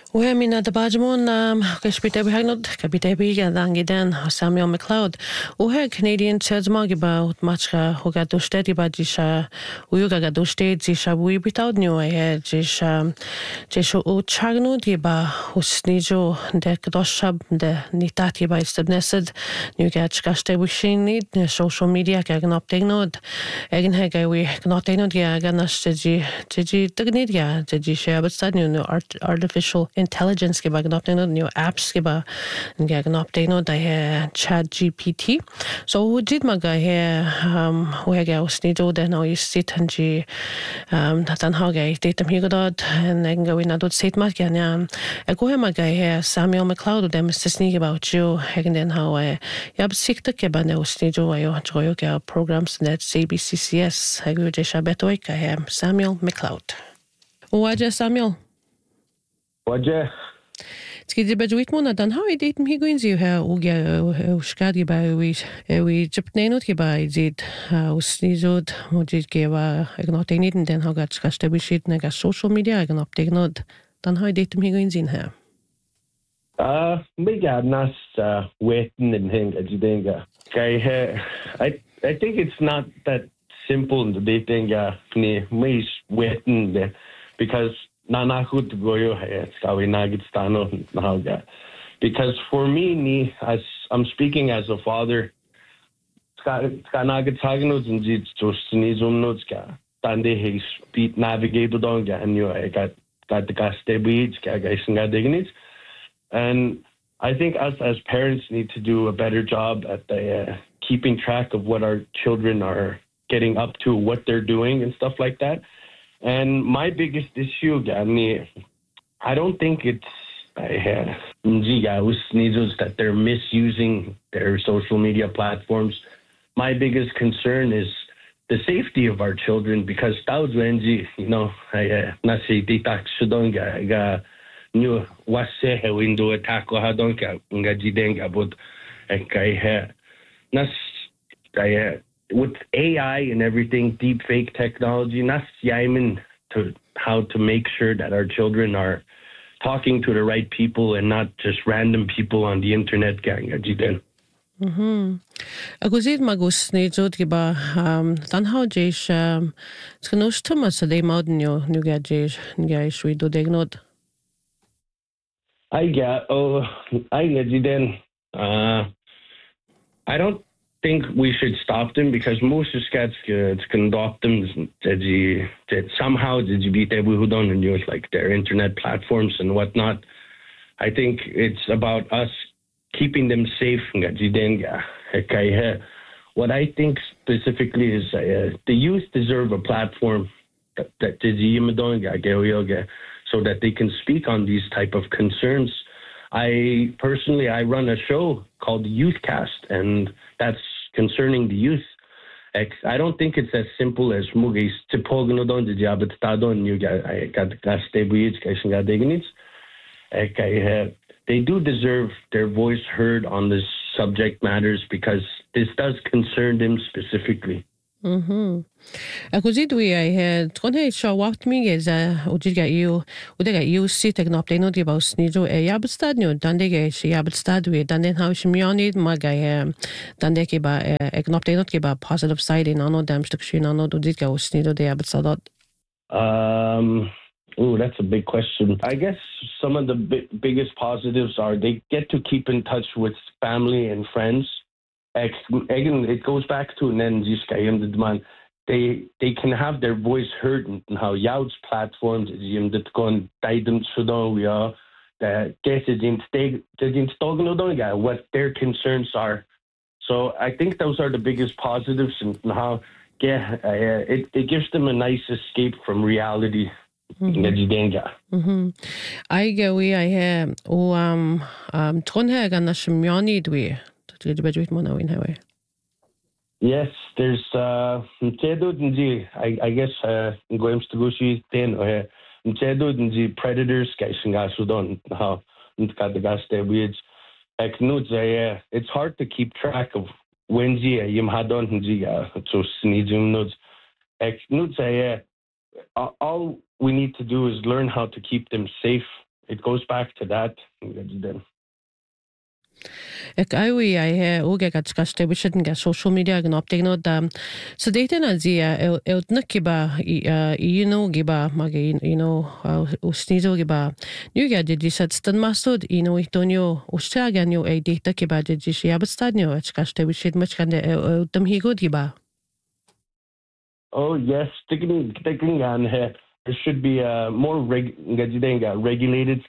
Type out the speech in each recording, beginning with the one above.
ومن دباجمون كشبيت بهاجنود كبيت بيجا دانجدان ساميو مكلاود وهي كنديان تشازماجي با وتماتشا هوغا دوشتي با جيشا ويوغا دوشتي جيشا وي بيتاود نيو هي جيشا او تشاغنود يبا وسنيجو دك دوشاب د نيتاتي با استبنسد نيوغا تشكاشتي وشيني social media كاغن ابتينود اگن هاگا وي كنوتينود يا غناشتي جي تغنيديا جي شابت ستادنيو artificial intelligence ke ba gnopteno new apps ke ba nge gnopteno da he chat gpt so wujid maga he we ga usni do da no is sit hanji tan ha ga data mi godad en go in adot sit mat kan ya go he maga he Samuel McLeod dem sisni about you hegen den how ya sikta ke ba ne usni do ayo joyo ke programs net CBCCS hegu de shabeto ka he Samuel McLeod Waja Samuel Waja. Skid be wit mona dan how it mi goin zi ha o ge o skadi ba we jipnenot ge ba zit usnizod mojit ge ba ignotegen den ha gat skaste bishit na ga social media ignotegen dan how it mi goin zin ha Me ga nas waiting and thing as you think I think it's not that simple in the dating ni me waiting because Nana goed goyo skawi nagitstano naga. Because for me, as I'm speaking as a father, ska nagitagnods and jits just nizumnods ka. Tande he speed navigable donga and you got the gaste beach ka gaisinga dignits. And I think us as parents need to do a better job at keeping track of what our children are getting up to, what they're doing and stuff like that. And my biggest issue, I don't think it's that they're misusing their social media platforms. My biggest concern is the safety of our children because with AI and everything, deep fake technology, to how to make sure that our children are talking to the right people and not just random people on the internet. Aguzid magus ni jod giba dan how jesh skanosh thomas de modnyo nuga jesh nga shwi do degnod I don't think we should stop them because most scats can adopt them that somehow did you beat who don't use like their internet platforms and whatnot. I think it's about us keeping them safe. What I think specifically is the youth deserve a platform so that they can speak on these type of concerns. I run a show called Youthcast, and that's concerning the youth. I don't think it's as simple as mugis tipogno the job at Stadon you got they do deserve their voice heard on this subject matters because this does concern them specifically. Aguzid we I had tronhe show what me is ujiga you sit ignopteno di baus nijo yabstad nyo dandege yabstad we danden how shmioni maga dande ke ba ignopteno ke ba positive side in ono dam structure ono do diga usnido de yabstad that's a big question. I guess some of the biggest positives are they get to keep in touch with family and friends. Again, it goes back to they can have their voice heard and how Yaud's platforms that gone guidance what their concerns are. So I think those are the biggest positives and how it gives them a nice escape from reality. I go we I have tronhe ganna shmioni dwi Yes, there's I guess going to go see then predators how it's hard to keep track of when all we need to do is learn how to keep them safe it goes back to that. Ek aiwi ai he uge ka tskaste bishidin ga social media gan optegno da so data na zia nakkiba giba mage usnizo giba nuga de stan masud itonio ustraganyo e data kiba de yabstadnyo tskaste bishid machkande tam higod giba. Oh yes, taking on here. There should be more regulated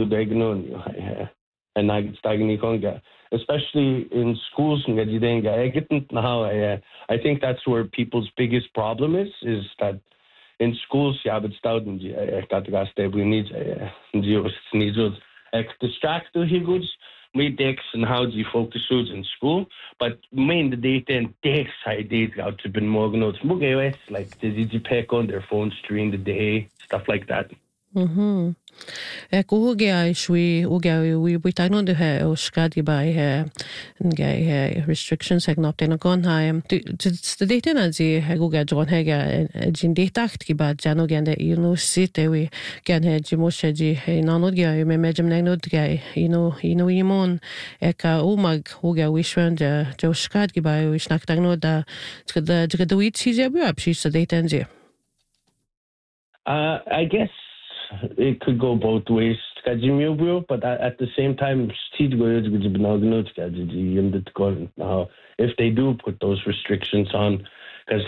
and especially in schools. I think that's where people's biggest problem is that in schools, distract and how do you focus in school, but main the data and takes out to been more like did you pick on their phones during the day, stuff like that. Ek uge ai shui we tagno de he o skadi by he restrictions ek not in gon haim the data na zi he uge jon he jin data ki ba jano gende university we gan he jimoshe ji he nanod ge me mejem nanod ge imon ek umag uge wishwan jo skadi ba we snak tagno da the wit si je bu apshi the data nzi. I guess it could go both ways. But at the same time, if they do put those restrictions on, because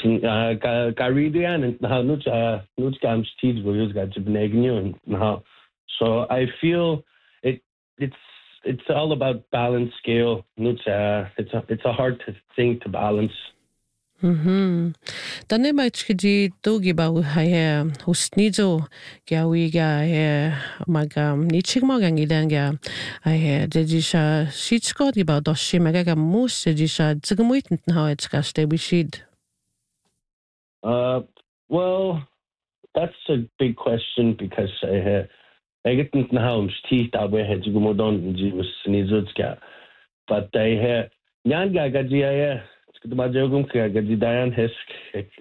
so I feel it's all about balance scale. It's a hard thing to balance. Dane machkiji dogi ba haye husnizo gawiga he magam nichigmagang idanga haye jejisha shitskot ba doshi magaga mus jejisha zgmuitn how it's gaste bishid. Well, that's a big question because I get how I'm teeth that way had to go don was snizutska, but I nyanga gaji the Majogum Gadidayan Hisk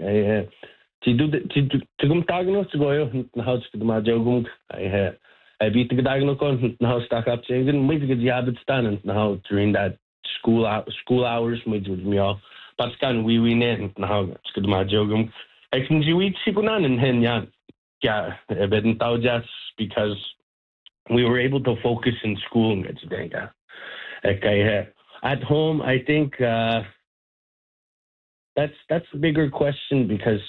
Tigum Tagno to go in the house to the Majogum. I beat the Gadagnocon, now stuck up saying, maybe get the habit stand now during that school hours, maybe with me all. But can we win it now to the Majogum? I can do eat Sikunan and Henyan. Yeah, a bit in Taujas because we were able to focus in school and get Judanga. At home, I think. That's a bigger question because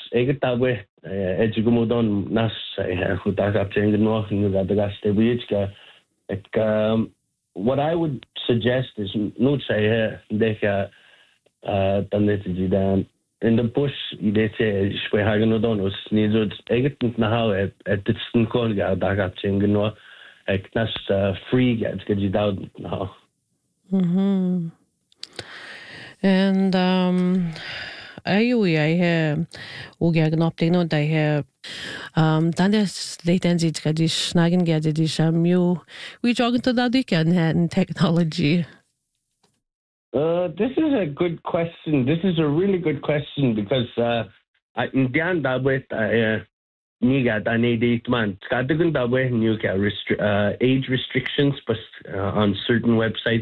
what I would suggest is in the bush free and I hear Ugag opting no I hear Dandes latency Gadish Nagan Gaddish Mu we jogging to that weekend and technology. This is a good question. This is a really good question because in Dian Dabwet Niga Dane Dateman Skadagun Dabwe New age restrictions but on certain websites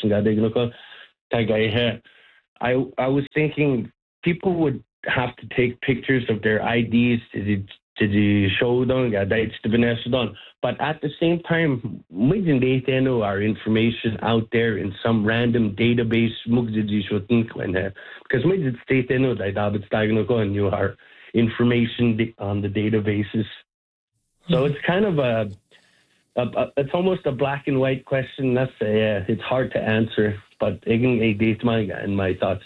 I was thinking people would have to take pictures of their IDs to show them, but at the same time, we know our information out there in some random database because we state know that you our information on the databases. So it's kind of it's almost a black and white question. That's it's hard to answer, but in my thoughts.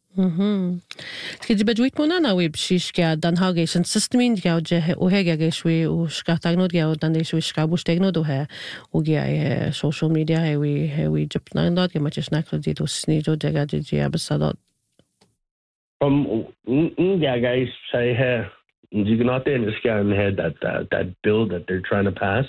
Skid bedwit monana web shishka dan hagation systemin gauge ohegageshwe ushkatagnod gau dan ishka bustegno do he ugia social media we jupna not get much snack to do snido degaji abasadot. Guys say you cannot in the scan head that bill that they're trying to pass.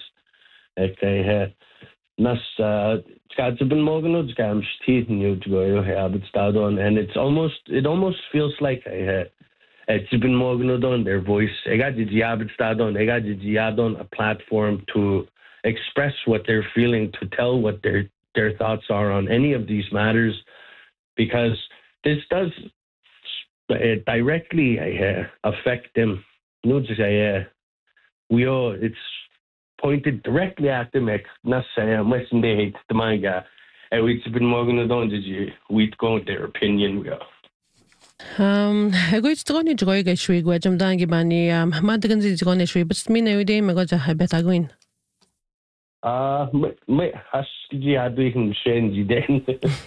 Nas been morgan scams teeth new to go have it start on and it almost feels like it's been morgan on their voice. I got the start on a platform to express what they're feeling, to tell what their thoughts are on any of these matters, because this does directly affect them. No, just it's pointed directly at them. Not saying listen, they hate the manga. We've been more going to we'd go their opinion. Egoist goni droiga shwi gwajam dangi bani madgan zi goni shwi but mina ude me goja habeta gwin. Me hasji adwin shenji den.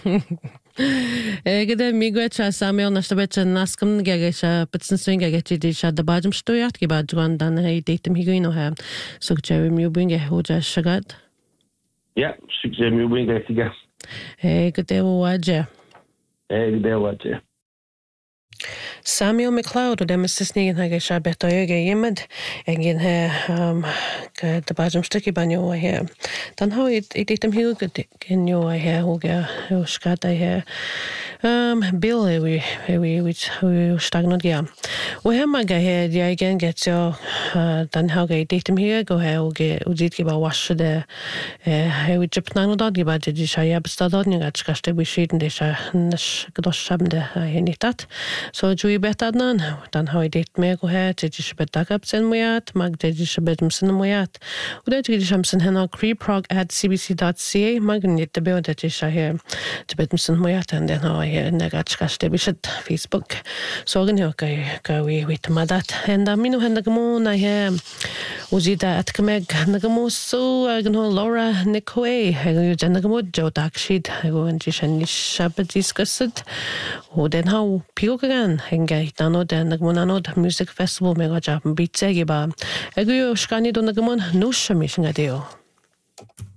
Gede mi gwacha samel nashtabetcha naskam gagesha bitsin swinga gachi disha da bajam stoyat ki bajwan dan hay datem higuino ha so gchawi mi ubinge hoja shagat. Yeah, sugje mi ubinge tiga. Gede waja. Gede waja. Samuel McLeod og dem sisningen har jeg bedt øye hjemmet. Ingen her det bare som stykke ban jo her. Den har i dit dem hugget gen jo her og skata her. Bill vi stagnat ja. Og her mag her jeg igen get jo den har i dit dem her gå her og dit giba washe det her vi jepna no dag giba det så jeg bestad den at skal det vi skiten det så gdos haben det her nicht. Så jo betadnan dan har det med gå här till betakap sen moyat mag det bedmsen moyat och det är chamsen hena creeprog@cbc.ca magnet det be det är här till bedmsen moyat and den har här negatskast det bishit Facebook så gen jag kan vi vet madat ända minu hända gmona här och zida att kemeg nagmo så gen Laura Nicoe jag den nagmo jo takshid och en tishan shabat discussed och den har piogan hänga hitano den nagmonanod music festival mega jam beat segiba. Egu shkani do nagmon nushamishinga deo.